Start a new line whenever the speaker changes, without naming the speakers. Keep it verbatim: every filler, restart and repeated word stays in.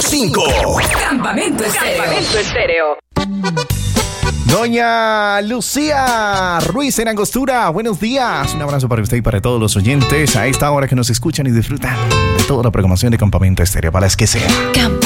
cinco.
Campamento Estéreo.
Campamento Estéreo.
Doña Lucía Ruiz en Angostura, buenos días. Un abrazo para usted y para todos los oyentes a esta hora que nos escuchan y disfrutan de toda la programación de Campamento Estéreo, para las que sea.
Campamento